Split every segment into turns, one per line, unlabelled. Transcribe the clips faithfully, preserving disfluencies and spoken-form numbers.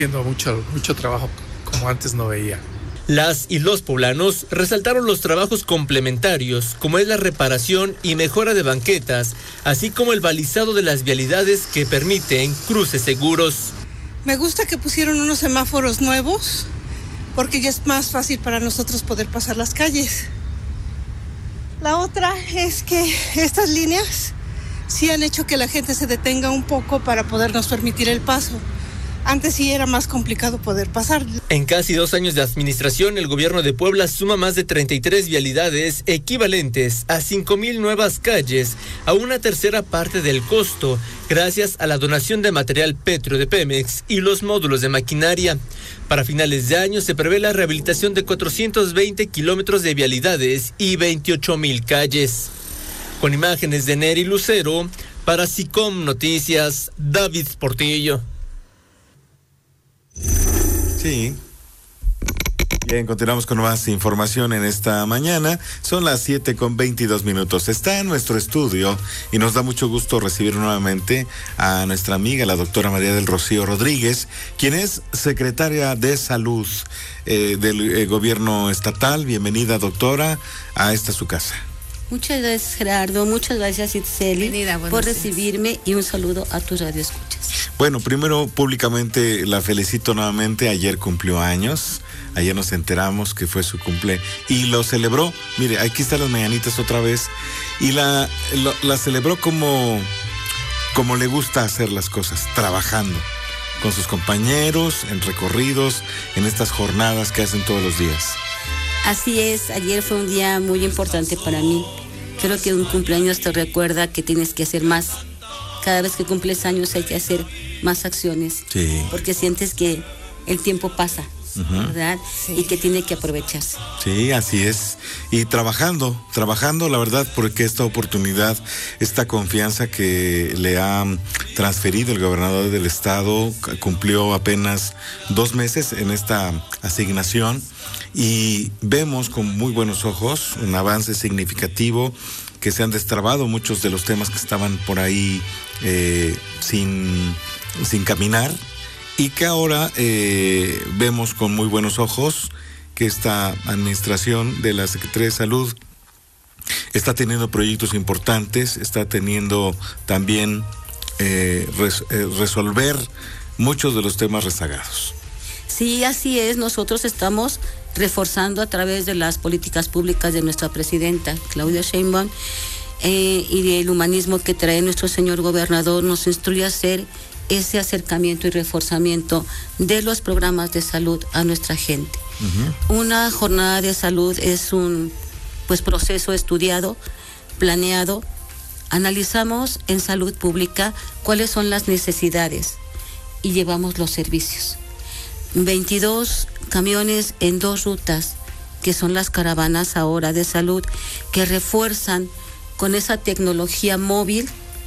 Viendo mucho, mucho trabajo como antes no veía.
Las y los poblanos resaltaron los trabajos complementarios, como es la reparación y mejora de banquetas, así como el balizado de las vialidades que permiten cruces seguros.
Me gusta que pusieron unos semáforos nuevos, porque ya es más fácil para nosotros poder pasar las calles. La otra es que estas líneas sí han hecho que la gente se detenga un poco para podernos permitir el paso. Antes sí era más complicado poder pasar.
En casi dos años de administración, el gobierno de Puebla suma más de treinta y tres vialidades equivalentes a cinco mil nuevas calles, a una tercera parte del costo, gracias a la donación de material pétreo de Pemex y los módulos de maquinaria. Para finales de año se prevé la rehabilitación de cuatrocientos veinte kilómetros de vialidades y veintiocho mil calles. Con imágenes de Neri Lucero, para SICOM Noticias, David Portillo.
Sí. Bien, continuamos con más información en esta mañana. Son las siete con veintidós minutos. Está en nuestro estudio y nos da mucho gusto recibir nuevamente a nuestra amiga, la doctora María del Rocío Rodríguez, quien es secretaria de Salud eh, del eh, gobierno estatal. Bienvenida, doctora, a esta su casa.
Muchas gracias, Gerardo. Muchas gracias, Itzeli, por recibirme y un saludo a tus radioescuchas.
Bueno, primero públicamente la felicito nuevamente. Ayer cumplió años. Ayer nos enteramos que fue su cumple y lo celebró. Mire, aquí están las mañanitas otra vez. Y la, lo, la celebró como, como le gusta hacer las cosas, trabajando con sus compañeros, en recorridos, en estas jornadas que hacen todos los días.
Así es, ayer fue un día muy importante para mí. Creo que un cumpleaños te recuerda que tienes que hacer más. Cada vez que cumples años hay que hacer más acciones.
Sí.
Porque sientes que el tiempo pasa, uh-huh. ¿verdad? Sí. Y que tiene que aprovecharse.
Sí, así es. Y trabajando, trabajando, la verdad, porque esta oportunidad, esta confianza que le ha transferido el gobernador del estado, cumplió apenas dos meses en esta asignación. Y vemos con muy buenos ojos un avance significativo, que se han destrabado muchos de los temas que estaban por ahí eh, sin, sin caminar, y que ahora eh, vemos con muy buenos ojos que esta administración de la Secretaría de Salud está teniendo proyectos importantes, está teniendo también eh, res, eh, resolver muchos de los temas rezagados.
Sí, así es. Nosotros estamos reforzando a través de las políticas públicas de nuestra presidenta, Claudia Sheinbaum, eh, y del humanismo que trae nuestro señor gobernador, nos instruye a hacer ese acercamiento y reforzamiento de los programas de salud a nuestra gente. Uh-huh. Una jornada de salud es un pues proceso estudiado, planeado. Analizamos en salud pública cuáles son las necesidades y llevamos los servicios. veintidós camiones en dos rutas, que son las caravanas ahora de salud, que refuerzan con esa tecnología móvil,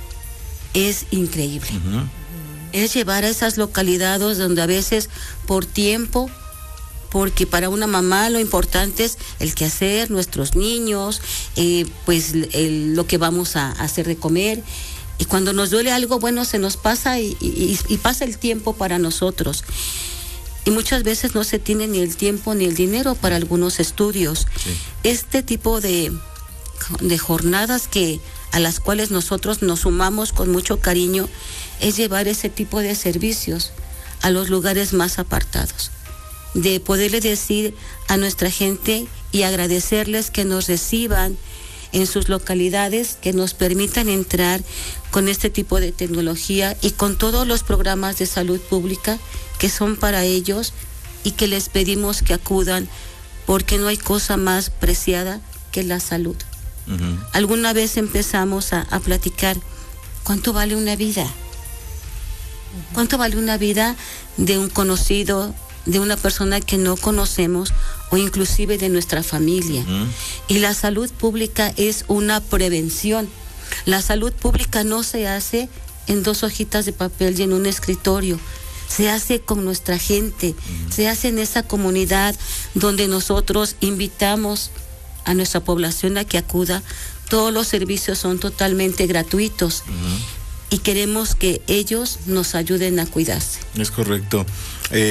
es increíble. Uh-huh. Es llevar a esas localidades donde a veces por tiempo, porque para una mamá lo importante es el quehacer, nuestros niños, eh, pues el, lo que vamos a, a hacer de comer. Y cuando nos duele algo, bueno, se nos pasa y, y, y pasa el tiempo para nosotros. Y muchas veces no se tiene ni el tiempo ni el dinero para algunos estudios. Sí. Este tipo de, de jornadas que a las cuales nosotros nos sumamos con mucho cariño es llevar ese tipo de servicios a los lugares más apartados. De poderle decir a nuestra gente y agradecerles que nos reciban en sus localidades, que nos permitan entrar con este tipo de tecnología y con todos los programas de salud pública que son para ellos, y que les pedimos que acudan porque no hay cosa más preciada que la salud. Uh-huh. Alguna vez empezamos a, a platicar cuánto vale una vida, uh-huh. cuánto vale una vida de un conocido, de una persona que no conocemos o inclusive de nuestra familia. Uh-huh. Y la salud pública es una prevención. La salud pública no se hace en dos hojitas de papel y en un escritorio. Se hace con nuestra gente, uh-huh. se hace en esa comunidad donde nosotros invitamos a nuestra población a que acuda. Todos los servicios son totalmente gratuitos. Uh-huh. Y queremos que ellos nos ayuden a cuidarse.
Es correcto. Eh...